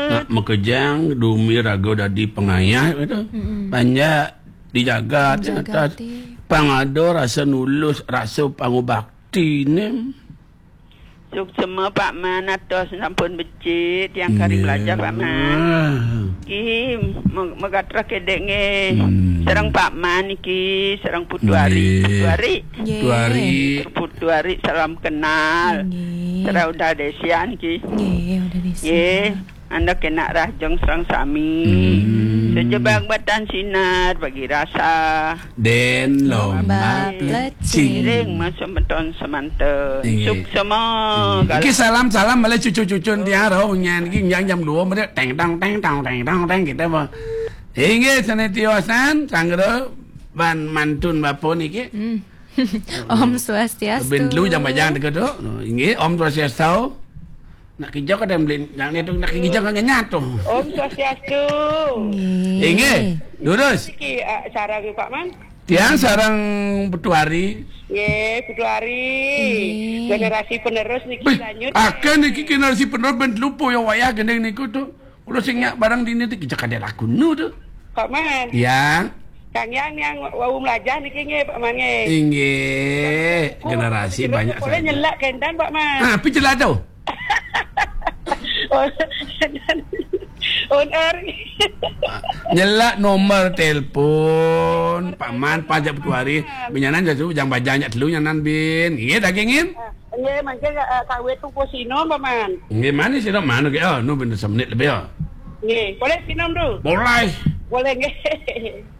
Mekejang dumi rago dadi pengayah itu. Banyak dijaga atas pangado rasa nulus rasa pangubakti ni. Suk semua Pak Man atas sampun becik yang kari belajar Pak Man. Ki megatra kedek nge. Serang Pak Man iki serang Putuari. Putuari salam kenal. Serang udah desian ki. Udah desian. Anda kena rajang serang sami. Sejebak batan sinar bagi rasa. Den lomba Ciring masuk beton semanten. Suk semua. Iki salam malah cucu-cucun dia roh nyan iki jam 2 menit teng kita apa. Inge sanetiosan sanggero ban mantun bapon iki. Om Swastiastu. Ben lu jam bajang dekat tu. Inge Om Swastiastu. Nak kijau kadang beli yang ni tu nak kijau kan nyatu. Om Swastiastu. Inge, lurus. Iki sarang Pak Man. Tiang sarang Putuari. Putuari. Generasi penerus niki lanjut. Akan niki generasi penerus ben lupa yang wayah gendeng niku tu. Ulo sing nyak barang dini tu kijau kada laku nu tu. Pak Man. Ya. Kang yang wau melajah niki nge Pak Man nge. Inge. Generasi banyak boleh nyelak kendan Pak Man. Apa jelas tu? Nyelak nomor telefon paman pajak Putuari binyanan jatuh jang bajanya telu nyanan bin iya dagingin iya mangke kawe tu posino paman iya mana sih dong mana ke nu bener semenit lebih boleh sinom tu boleh nge